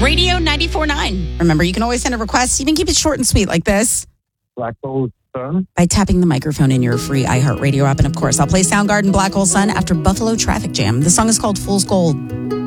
Radio 94.9. Remember, you can always send a request. You can keep it short and sweet like this. Black Hole Sun. By tapping the microphone in your free iHeartRadio app. And of course, I'll play Soundgarden Black Hole Sun after Buffalo Traffic Jam. The song is called Fool's Gold.